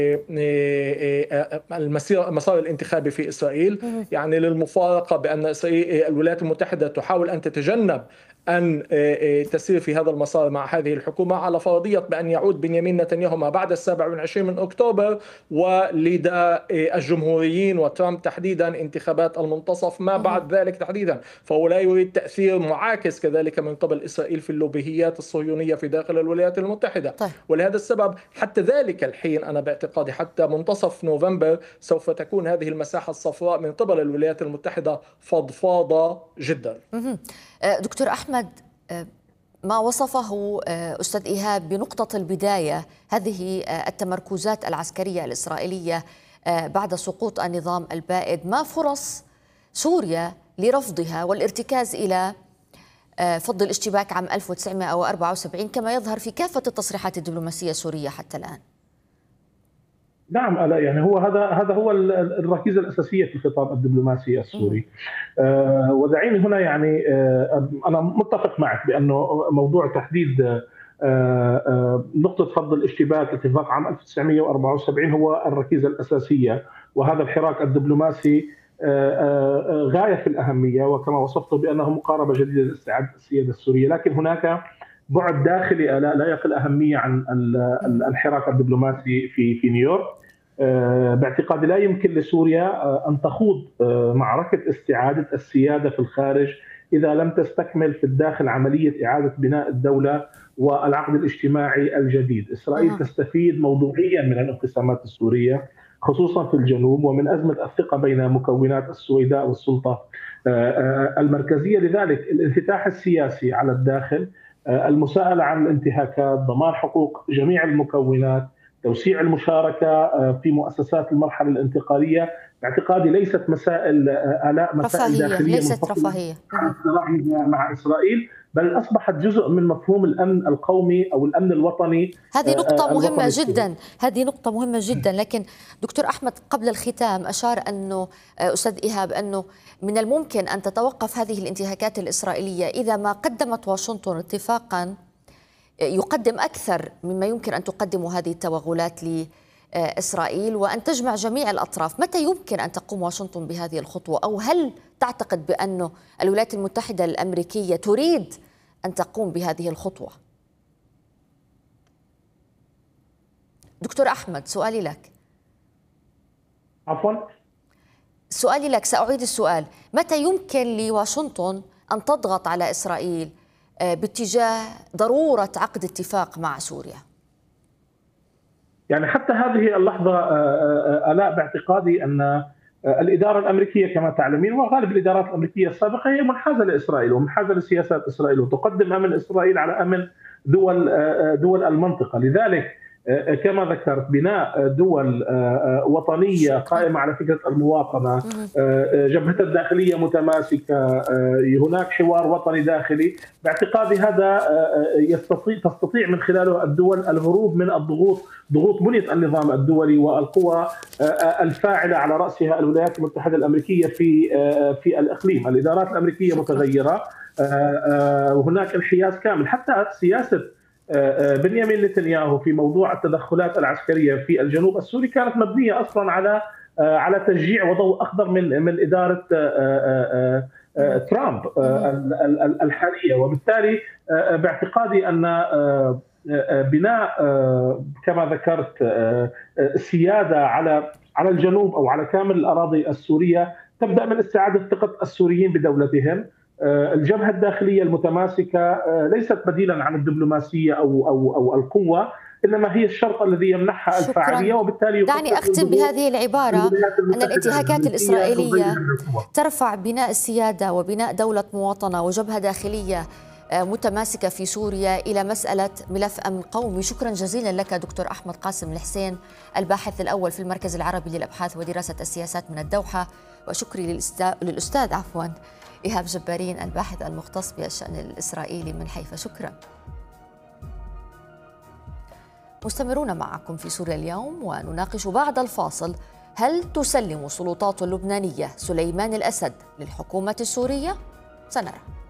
المسار الانتخابي في إسرائيل، يعني للمفارقة بأن الولايات المتحدة تحاول أن تتجنب أن تسير في هذا المسار مع هذه الحكومة، على فرضية بأن يعود بنيامين نتنياهو ما بعد 27 من أكتوبر، ولدى الجمهوريين وترامب تحديدا انتخابات المنتصف ما بعد ذلك تحديدا. فهو لا يريد تأثير معاكس كذلك من قبل إسرائيل في اللوبيات الصهيونية في داخل الولايات المتحدة. طيب. ولهذا السبب حتى ذلك الحين أنا باعتقادي حتى منتصف نوفمبر سوف تكون هذه المساحة الصفراء من قبل الولايات المتحدة فضفاضة جدا. دكتور أحمد، ما وصفه أستاذ إيهاب بنقطة البداية، هذه التمركزات العسكرية الإسرائيلية بعد سقوط النظام البائد، ما فرص سوريا لرفضها والارتكاز إلى فض الاشتباك عام 1974 كما يظهر في كافة التصريحات الدبلوماسية السورية حتى الآن؟ نعم، يعني هذا هو الركيزة الأساسية في الخطاب الدبلوماسي السوري. ودعيني هنا يعني أنا متفق معك بأنه موضوع تحديد نقطة فض الاشتباك اتفاق عام 1974 هو الركيزة الأساسية، وهذا الحراك الدبلوماسي غاية في الأهمية، وكما وصفته بأنه مقاربة جديدة لاستعادة السيادة السورية. لكن هناك بعد داخلي لا يقل أهمية عن الحراك الدبلوماسي في نيويورك. باعتقادي لا يمكن لسوريا أن تخوض معركة استعادة السيادة في الخارج إذا لم تستكمل في الداخل عملية إعادة بناء الدولة والعقد الاجتماعي الجديد. إسرائيل تستفيد موضوعيا من الانقسامات السورية خصوصا في الجنوب، ومن أزمة الثقة بين مكونات السويداء والسلطة المركزية. لذلك الانفتاح السياسي على الداخل، المساءلة عن الانتهاكات، ضمان حقوق جميع المكونات، توسيع المشاركة في مؤسسات المرحلة الانتقالية، باعتقادي ليست مسائل مسائل داخلية، ليست رفاهية مع إسرائيل، بل أصبحت جزء من مفهوم الأمن القومي أو الأمن الوطني. هذه نقطة مهمة جدا، هذه نقطة مهمة جدا. لكن دكتور أحمد، قبل الختام أشار أنه أستاذ إيهاب أنه من الممكن أن تتوقف هذه الانتهاكات الإسرائيلية إذا ما قدمت واشنطن اتفاقا يقدم أكثر مما يمكن أن تقدم هذه التوغلات لإسرائيل، وأن تجمع جميع الأطراف. متى يمكن أن تقوم واشنطن بهذه الخطوة؟ أو هل تعتقد بأن الولايات المتحدة الأمريكية تريد أن تقوم بهذه الخطوة؟ دكتور أحمد، سؤالي لك. عفوا؟ سؤالي لك، سأعيد السؤال. متى يمكن لواشنطن أن تضغط على إسرائيل باتجاه ضرورة عقد اتفاق مع سوريا؟ يعني حتى هذه اللحظة آلاء باعتقادي أن الإدارة الأمريكية كما تعلمين، وغالب الإدارات الأمريكية السابقة، هي منحازة لإسرائيل ومنحازة لسياسات إسرائيل، وتقدم أمن إسرائيل على أمن دول المنطقة. لذلك كما ذكرت بناء دول وطنية قائمة على فكرة المواطنة، جبهة الداخلية متماسكة، هناك حوار وطني داخلي، باعتقادي هذا تستطيع من خلاله الدول الهروب من ضغوط بنية النظام الدولي والقوى الفاعلة على رأسها الولايات المتحدة الأمريكية في الإقليم. الإدارات الأمريكية متغيرة، وهناك انحياز كامل. حتى سياسة بنيامين نتنياهو في موضوع التدخلات العسكرية في الجنوب السوري كانت مبنية أصلا على تشجيع وضوء أخضر من إدارة ترامب الحالية. وبالتالي باعتقادي أن بناء كما ذكرت سيادة على الجنوب أو على كامل الأراضي السورية تبدأ من استعادة ثقة السوريين بدولتهم. الجبهة الداخلية المتماسكة ليست بديلا عن الدبلوماسية أو القوة، إنما هي الشرط الذي يمنحها الفاعلية. وبالتالي دعني أختم بهذه العبارة أن الانتهاكات الإسرائيلية ترفع بناء السيادة وبناء دولة مواطنة وجبهة داخلية متماسكة في سوريا إلى مسألة ملف أمن قومي. شكرا جزيلا لك دكتور أحمد قاسم الحسين، الباحث الأول في المركز العربي للأبحاث ودراسة السياسات من الدوحة، وشكري للأستاذ إيهاب جبارين، الباحث المختص بالشأن الإسرائيلي من حيفا. شكرا. مستمرون معكم في سوريا اليوم، ونناقش بعد الفاصل: هل تسلم السلطات اللبنانية سليمان الأسد للحكومة السورية؟ سنرى.